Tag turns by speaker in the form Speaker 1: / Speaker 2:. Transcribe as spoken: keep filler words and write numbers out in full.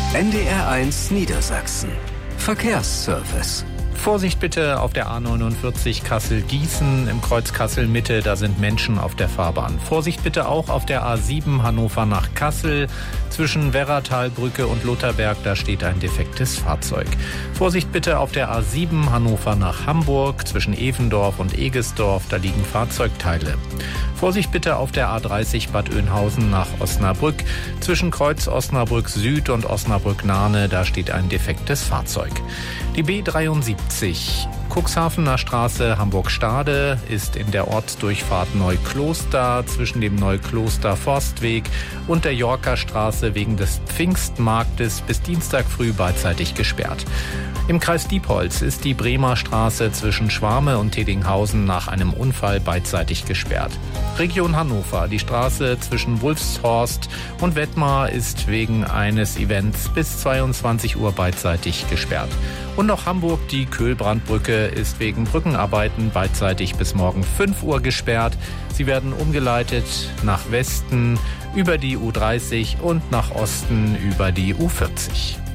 Speaker 1: N D R eins Niedersachsen. Verkehrsservice.
Speaker 2: Vorsicht bitte auf der A neunundvierzig Kassel-Gießen im Kreuz Kassel-Mitte, da sind Menschen auf der Fahrbahn. Vorsicht bitte auch auf der A sieben Hannover nach Kassel. Zwischen Werratalbrücke und Lutherberg, da steht ein defektes Fahrzeug. Vorsicht bitte auf der A sieben Hannover nach Hamburg. Zwischen Evendorf und Egesdorf, da liegen Fahrzeugteile. Vorsicht bitte auf der A dreißig Bad Oeynhausen nach Osnabrück. Zwischen Kreuz Osnabrück Süd und Osnabrück Nahne, da steht ein defektes Fahrzeug. Die B dreiundsiebzig Cuxhavener Straße Hamburg-Stade ist in der Ortsdurchfahrt Neukloster zwischen dem Neukloster Forstweg und der Yorker Straße wegen des Pfingstmarktes bis Dienstag früh beidseitig gesperrt. Im Kreis Diepholz ist die Bremer Straße zwischen Schwarme und Tedinghausen nach einem Unfall beidseitig gesperrt. Region Hannover, die Straße zwischen Wulfshorst und Wettmar ist wegen eines Events bis zweiundzwanzig Uhr beidseitig gesperrt. Und noch Hamburg, die Köhlbrandbrücke ist wegen Brückenarbeiten beidseitig bis morgen fünf Uhr gesperrt. Sie werden umgeleitet nach Westen über die U dreißig und nach Osten über die U vierzig.